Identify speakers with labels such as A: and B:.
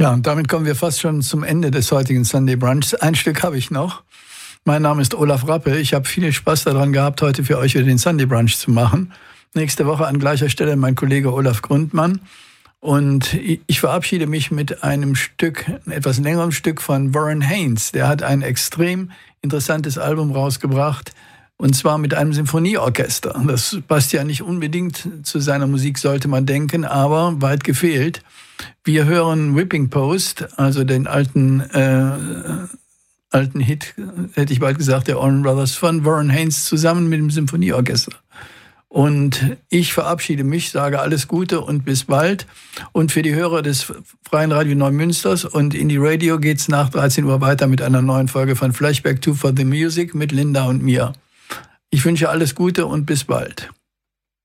A: Ja, und damit kommen wir fast schon zum Ende des heutigen Sunday Brunchs. Ein Stück habe ich noch. Mein Name ist Olaf Rappe. Ich habe viel Spaß daran gehabt, heute für euch wieder den Sunday Brunch zu machen. Nächste Woche an gleicher Stelle mein Kollege Olaf Grundmann. Und ich verabschiede mich mit einem Stück, einem etwas längerem Stück von Warren Haynes. Der hat ein extrem interessantes Album rausgebracht. Und zwar mit einem Symphonieorchester. Das passt ja nicht unbedingt zu seiner Musik, sollte man denken, aber weit gefehlt. Wir hören Whipping Post, also den alten Hit, hätte ich bald gesagt, der Allman Brothers von Warren Haynes zusammen mit dem Symphonieorchester. Und ich verabschiede mich, sage alles Gute und bis bald. Und für die Hörer des Freien Radio Neumünsters und Indie Radio geht's nach 13 Uhr weiter mit einer neuen Folge von Flashback 2 for the Music mit Linda und mir. Ich wünsche alles Gute und bis bald.